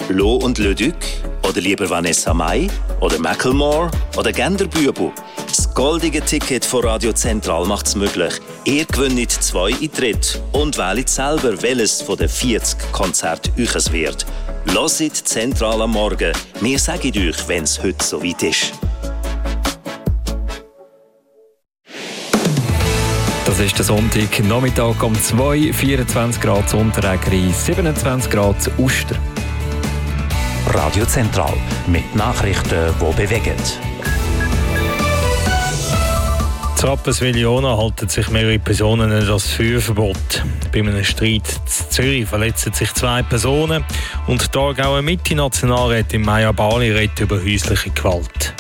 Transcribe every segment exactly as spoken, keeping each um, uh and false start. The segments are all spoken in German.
Lo und Le Duc? Oder lieber Vanessa Mai? Oder Macklemore? Oder Genderbübel? Das goldige Ticket von Radio Zentral macht es möglich. Ihr gewinnt zwei Eintritte und wählt selber, welches von den vierzig Konzerten euch wird. Hört Zentral am Morgen. Wir sagen euch, wenn es heute soweit ist. Das ist der Sonntag, Nachmittag um zwei, vierundzwanzig Grad Unterägeri, siebenundzwanzig Grad Uster. Radio Zentral mit Nachrichten, die bewegen. In Rapperswil-Jona halten sich mehrere Personen an das Feuerverbot. Bei einem Streit in Zürich verletzen sich zwei Personen und die Aargauer Mitte-Nationalrätin Maja Bali redet über häusliche Gewalt.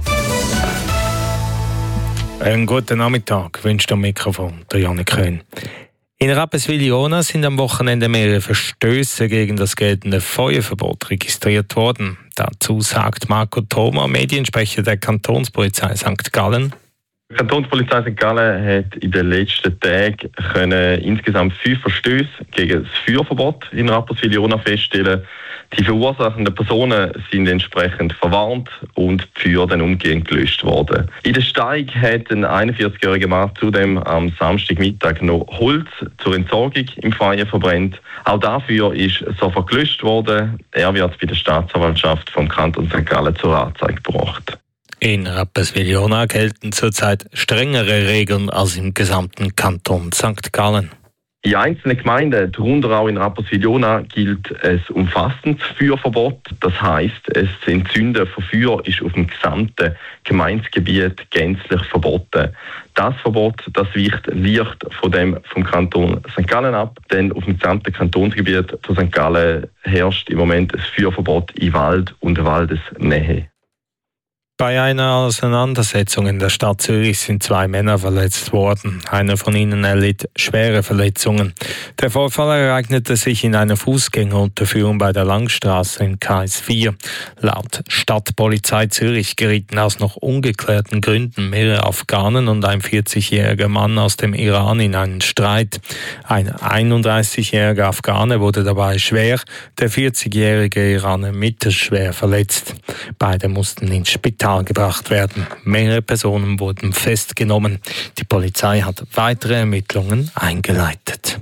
Einen guten Nachmittag wünscht am Mikrofon der Janik Köhn. In Rapperswil-Jona sind am Wochenende mehrere Verstöße gegen das geltende Feuerverbot registriert worden. Dazu sagt Marco Thoma, Mediensprecher der Kantonspolizei Sankt Gallen. Die Kantonspolizei Sankt Gallen hat in den letzten Tagen können insgesamt fünf Verstöße gegen das Feuerverbot in Rapperswil-Jona feststellen. Die verursachenden Personen sind entsprechend verwarnt und die Feuer dann umgehend gelöscht worden. In der Steig hat ein einundvierzigjähriger Mann zudem am Samstagmittag noch Holz zur Entsorgung im Feuer verbrennt. Auch dafür ist sofort gelöscht worden. Er wird bei der Staatsanwaltschaft vom Kanton Sankt Gallen zur Anzeige gebracht. In Rapperswil-Jona gelten zurzeit strengere Regeln als im gesamten Kanton Sankt Gallen. In einzelnen Gemeinden, darunter auch in Rapperswil-Jona, gilt ein umfassendes Feuerverbot. Das heisst, das Entzünden von Feuer ist auf dem gesamten Gemeindegebiet gänzlich verboten. Das Verbot, das weicht leicht von dem vom Kanton Sankt Gallen ab, denn auf dem gesamten Kantonsgebiet von Sankt Gallen herrscht im Moment ein Feuerverbot in Wald und Waldesnähe. Bei einer Auseinandersetzung in der Stadt Zürich sind zwei Männer verletzt worden. Einer von ihnen erlitt schwere Verletzungen. Der Vorfall ereignete sich in einer Fußgängerunterführung bei der Langstraße in K S vier. Laut Stadtpolizei Zürich gerieten aus noch ungeklärten Gründen mehrere Afghanen und ein vierzigjähriger Mann aus dem Iran in einen Streit. Ein einunddreißigjähriger Afghane wurde dabei schwer, der vierzigjährige Iraner mittelschwer verletzt. Beide mussten ins Spital gebracht werden. Mehrere Personen wurden festgenommen. Die Polizei hat weitere Ermittlungen eingeleitet.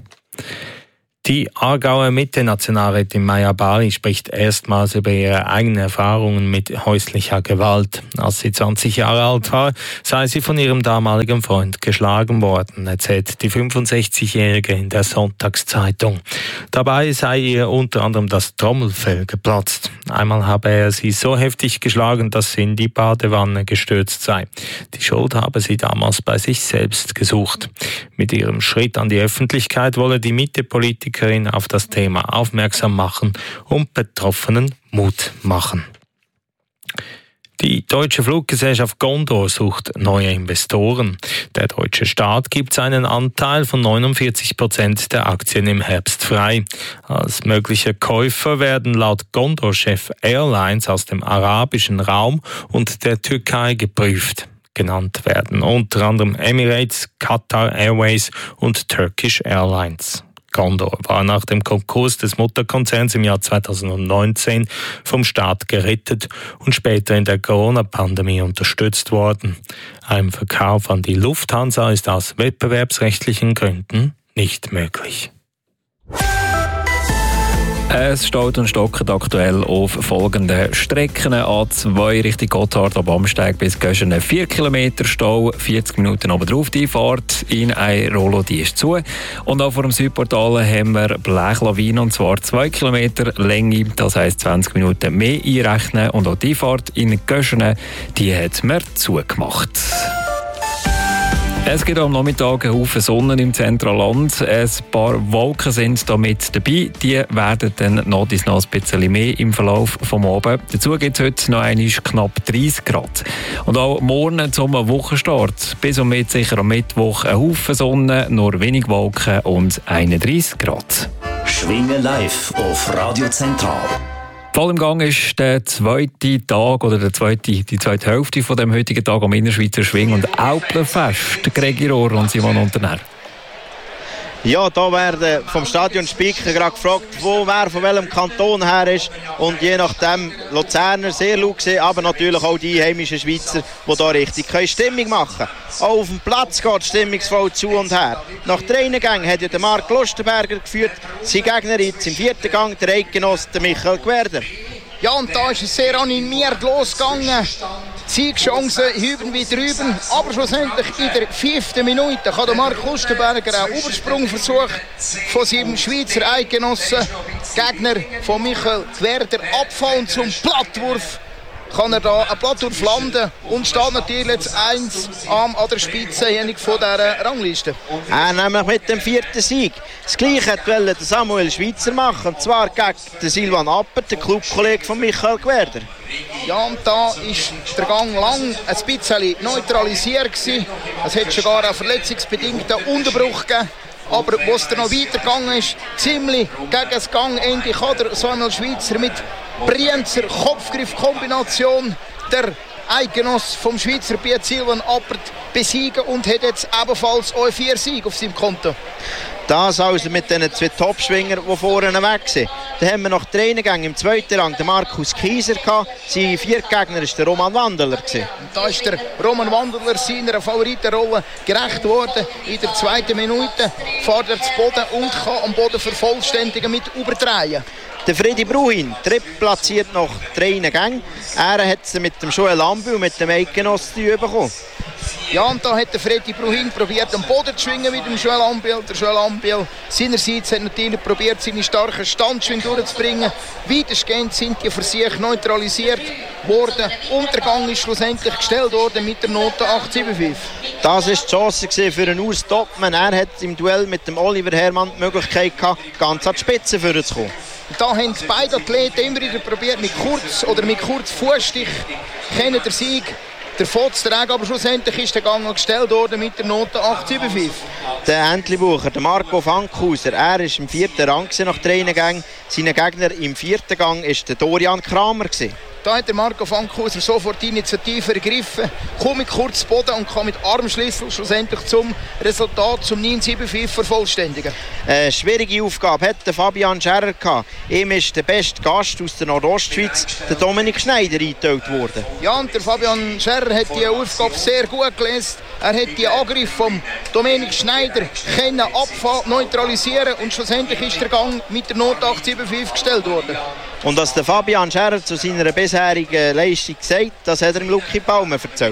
Die Aargauer Mitte-Nationalrätin Maja Bali spricht erstmals über ihre eigenen Erfahrungen mit häuslicher Gewalt. Als sie zwanzig Jahre alt war, sei sie von ihrem damaligen Freund geschlagen worden, erzählt die fünfundsechzigjährige in der Sonntagszeitung. Dabei sei ihr unter anderem das Trommelfell geplatzt. Einmal habe er sie so heftig geschlagen, dass sie in die Badewanne gestürzt sei. Die Schuld habe sie damals bei sich selbst gesucht. Mit ihrem Schritt an die Öffentlichkeit wolle die Mitte-Politikerin auf das Thema aufmerksam machen und Betroffenen Mut machen. Die deutsche Fluggesellschaft Condor sucht neue Investoren. Der deutsche Staat gibt seinen Anteil von neunundvierzig Prozent der Aktien im Herbst frei. Als mögliche Käufer werden laut Condor-Chef Airlines aus dem arabischen Raum und der Türkei geprüft. Genannt werden unter anderem Emirates, Qatar Airways und Turkish Airlines. Condor war nach dem Konkurs des Mutterkonzerns im Jahr zweitausendneunzehn vom Staat gerettet und später in der Corona-Pandemie unterstützt worden. Ein Verkauf an die Lufthansa ist aus wettbewerbsrechtlichen Gründen nicht möglich. Es steht und stockt aktuell auf folgenden Strecken. A zwei Richtung Gotthard ab Amsteig bis Göschenen vier Kilometer Stau, vierzig Minuten oben drauf die Fahrt in Eirolo, die ist zu. Und auch vor dem Südportal haben wir Blechlawine, und zwar zwei Kilometer Länge, das heisst zwanzig Minuten mehr einrechnen. Und auch die Fahrt in Göschenen, die hat man zugemacht. Es gibt am Nachmittag einen Haufen Sonne im Zentralland. Ein paar Wolken sind damit dabei. Die werden dann noch ein bisschen mehr im Verlauf des Abends. Dazu gibt es heute noch einmal knapp dreißig Grad. Und auch morgen zum Wochenstart. Bis und mit sicher am Mittwoch ein Haufen Sonne, nur wenig Wolken und einunddreißig Grad. Schwingen live auf Radio Zentral. Voll im Gang ist der zweite Tag oder der zweite, die zweite Hälfte von dem heutigen Tag am Innerschweizer Schwing- und Alpenfest. Gregi Rohr und Simon Unternehmer. Ja, da werden vom Stadionspeaker gerade gefragt, wo wer von welchem Kanton her ist. Und je nachdem, Luzerner sehr laut gesehen, aber natürlich auch die heimischen Schweizer, die da richtig können Stimmung machen können. Auch auf dem Platz geht stimmungsvoll zu und her. Nach drei Gängen hat ja der Marc Lustenberger geführt, sein Gegner jetzt im vierten Gang, der Eidgenosse Michael Gwerder. Ja, und da ist es sehr animiert losgegangen. Siegchancen hüben wie drüben, aber schlussendlich in der fünften Minute kann der Marc Lustenberger einen Übersprungversuch von seinem Schweizer Eidgenossen, Gegner von Michael Gwerder, abfallen zum Plattwurf. Kann er da einen Plattwurf landen und steht natürlich jetzt eins an der Spitze von dieser Rangliste. Er nämlich mit dem vierten Sieg. Das Gleiche wollte Samuel Schweizer machen, und zwar gegen den Silvan Appert, den Clubkollege von Michael Gwerder. Ja, und da ist der Gang lang ein bisschen neutralisiert gewesen. Es hat sogar einen verletzungsbedingten Unterbruch gegeben. Aber wo es dann noch weitergegangen ist, ziemlich gegen das Gangende, kann der Samuel Schweizer mit Brienzer Kopfgriff-Kombination der Eidgenoss vom Schweizer Piet Silvan Appert besiegen und hat jetzt ebenfalls auch vier Siege auf seinem Konto. Das also mit den zwei Topschwingern, die vorne weg sind. Dann haben wir noch drei Gänge im zweiten Rang den Markus Kieser gehabt. Sein Viertgegner war der Roman Wandeler. Und da ist der Roman Wandeler seiner Favoritenrolle gerecht worden. In der zweiten Minute fährt er zu Boden und kann am Boden vervollständigen mit überdrehen. Der Freddy Bruhin, drittplatziert nach drei Gängen. Er hat es mit dem Joel Ambi und mit dem Eidgenossen bekommen. Ja, und da hat der Freddy Bruhin probiert, am Boden zu schwingen mit dem Joel Ambiel. Der Joel Ambiel seinerseits hat natürlich probiert, seine starken Standschwingen durchzubringen. Weitestgehend sind die Versuche neutralisiert worden. Und der Gang ist schlussendlich gestellt worden mit der Note acht Komma fünf. Das war die Chance für einen Urs Topmann. Er hat im Duell mit dem Oliver Herrmann die Möglichkeit gehabt, ganz an die Spitze zu kommen. Da haben beide Athleten immer wieder probiert, mit kurz oder mit kurz Fußstich kennen der Sieg davon zu tragen, aber schlussendlich ist der Gang gestellt worden mit der Note acht Komma fünf. Der Entlebucher, der Marco Fankhauser, er war im vierten Rang nach drei Gängen. Sein Gegner im vierten Gang war der Dorian Kramer. Da hat der Marco Fankhauser sofort die Initiative ergriffen, kommt mit kurz Boden und kann mit Armschlüssel schlussendlich zum Resultat zum neun Komma fünfundsiebzig vervollständigen. Eine schwierige Aufgabe hat der Fabian Scherrer gehabt. Ihm ist der beste Gast aus der Nordostschweiz, der Dominik Schneider, eingeteilt worden. Ja, und der Fabian Scherrer hat die Aufgabe sehr gut gelöst. Er hat die Angriff vom Dominik Schneider können abfangen, neutralisieren und schlussendlich ist der Gang mit der Note acht Komma fünf gestellt worden. Und was der Fabian Scherrer zu seiner bisherigen Leistung sagt, das hat er dem Lucky Baumann erzählt.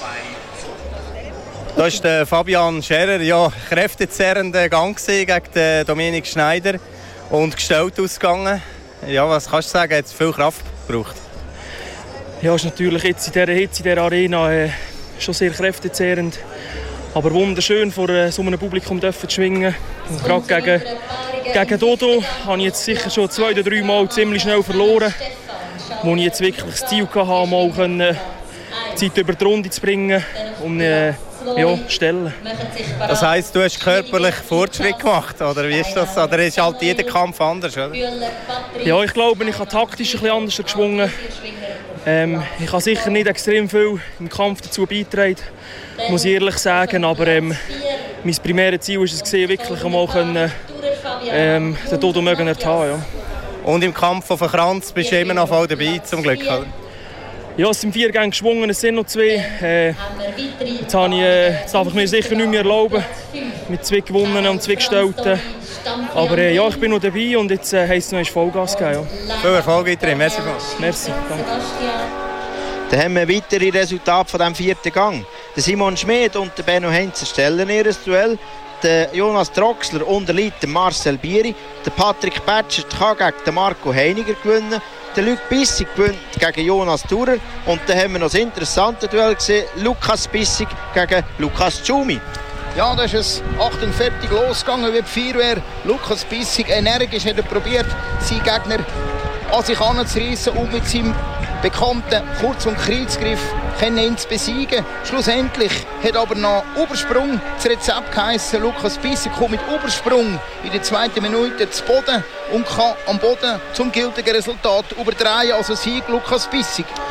Das ist der Fabian Scherrer, ja, kräftezerrender Gang gegen den Dominik Schneider und gestellt ausgegangen. Ja, was kannst du sagen, hat es viel Kraft gebraucht? Ja, ist natürlich jetzt in dieser Hitze, in dieser Arena äh, schon sehr kräftezehrend. Aber wunderschön, vor äh, so einem Publikum zu schwingen. Und gerade gegen, gegen Dodo habe ich jetzt sicher schon zwei oder drei Mal ziemlich schnell verloren. Wo ich jetzt wirklich das Ziel hatte, mal können, die Zeit über die Runde zu bringen und äh, ja, stellen. Das heisst, du hast körperlich Fortschritt gemacht, oder wie ist das? Oder ist halt jeder Kampf anders, oder? Ja, ich glaube, ich habe taktisch ein bisschen anders geschwungen. Ähm, ich habe sicher nicht extrem viel im Kampf dazu beigetragen, muss ich ehrlich sagen. Aber ähm, mein primäres Ziel war es, wirklich einmal können, ähm, den Dodo mögen ertragen, ja. Und im Kampf auf den Kranz bist du immer noch voll dabei, zum Glück, oder? Ja, es sind vier Gänge geschwungen, es sind noch zwei. Äh, jetzt, habe ich, äh, jetzt darf ich mir sicher nicht mehr erlauben, mit zwei gewonnenen und zwei gestellten. Aber äh, ja, ich bin noch dabei und jetzt äh, heisst es noch Vollgas geben. Ja. Viel Erfolg weiterhin, merci. Merci, danke. Dann haben wir weitere Resultate von diesem vierten Gang. Der Simon Schmid und der Benno Heinzer stellen ihr Duell. Der Jonas Troxler unterliegt dem Marcel Bieri. Der Patrick Batschert kann gegen den Marco Heiniger gewinnen. Der Luc Bissig gewinnt gegen Jonas Thurer. Und dann haben wir noch das interessante Duell gesehen. Lukas Bissig gegen Lukas Tschumi. Ja, da ist es achtundvierzig losgegangen wie die Feuerwehr. Lukas Bissig energisch hat er probiert, seinen Gegner an sich heranzureissen und mit seinem bekannten Kurz- und Kreuzgriff ihn zu besiegen. Schlussendlich hat aber noch Übersprung das Rezept geheissen. Lukas Bissig kommt mit Übersprung in der zweiten Minute zu Boden und kann am Boden zum gültigen Resultat überdrehen. Also Sieg Lukas Bissig.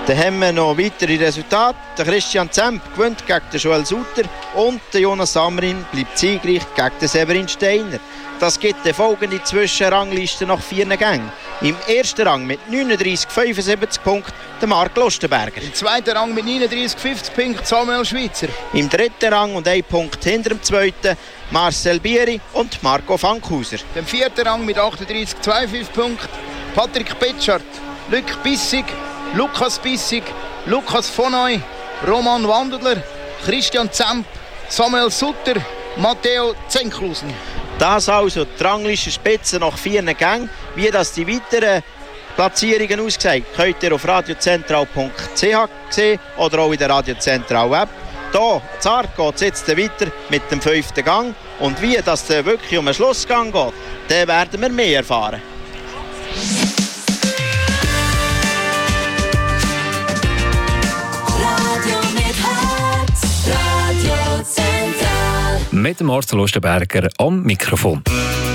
Dann haben wir noch weitere Resultate. Der Christian Zemp gewinnt gegen den Joel Sutter und der Jonas Samrin bleibt siegreich gegen den Severin Steiner. Das gibt die folgende Zwischenrangliste nach vier Gängen. Im ersten Rang mit neununddreissig Komma fünfundsiebzig Punkten der Marc Lustenberger. Im zweiten Rang mit neununddreissig Komma fünfzig Punkten Samuel Schweitzer. Im dritten Rang und ein Punkt hinter dem zweiten Marcel Bieri und Marco Fankhauser. Im vierten Rang mit achtunddreissig Komma zweiundfünfzig Punkten Patrick Petschart, Luc Bissig, Lukas Bissig, Lukas Vonnoy, Roman Wandler, Christian Zemp, Samuel Sutter, Matteo Zenklusen. Das also die Rangliste Spitze nach vier Gängen. Wie das die weiteren Platzierungen aussehen, könnt ihr auf radiozentral punkt c h sehen oder auch in der Radiozentral Web. Hier, zart geht es jetzt weiter mit dem fünften Gang. Und wie das wirklich um den Schlussgang geht, dann werden wir mehr erfahren. Mit dem Marcel Lustenberger am Mikrofon.